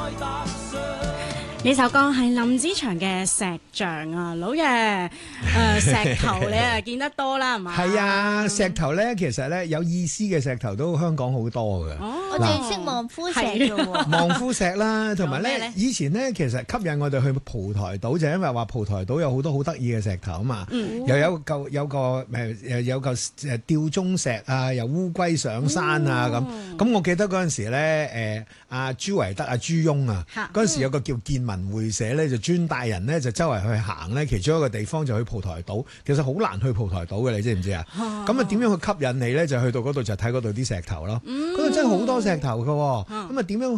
呢首歌係林子祥嘅《石像》啊，老爺，石頭你啊見得多啦，係嘛？ 係啊，石頭咧，其實咧有意思嘅石頭都香港好多嘅。 我淨識望夫石啫喎。 望夫石啦，同埋仲有咩咧咧，以前咧其實吸引我哋去蒲台島，就因為話蒲台島有好多好得意嘅石頭啊嘛，又有個吊鐘石啊，又烏龜上山啊咁。咁我記得嗰陣時咧，阿朱維德、阿朱翁啊，嗰陣時有個叫建文會社咧，就專帶人咧就周圍去行咧，其中一個地方就去蒲台島。其實好難去蒲台島嘅，你知唔知啊？咁啊點樣去吸引你咧？就去到嗰度就睇嗰度啲石頭咯。嗰度真係好多石頭㗎喎。咁啊點樣